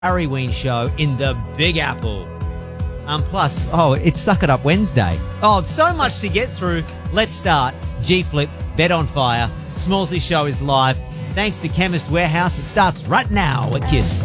Harry Ween Show in the Big Apple. Plus, it's Suck It Up Wednesday. So much to get through. Let's start. G-Flip, Bet on Fire. Smallsy Show is live. Thanks to Chemist Warehouse. It starts right now at KISS.